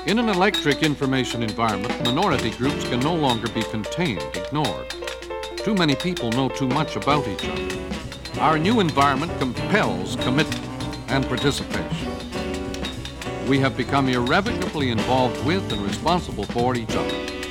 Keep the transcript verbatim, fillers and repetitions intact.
In an electric information environment, minority groups can no longer be contained, ignored. Too many people know too much about each other. Our new environment compels commitment and participation. We have become irrevocably involved with and responsible for each other.